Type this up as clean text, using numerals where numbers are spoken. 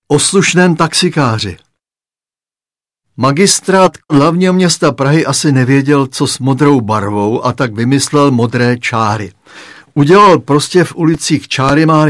O slušném taxikáři. Magistrát hlavního města Prahy asi nevěděl, co s modrou barvou, a tak vymyslel modré čáry. Udělal prostě v ulicích čáry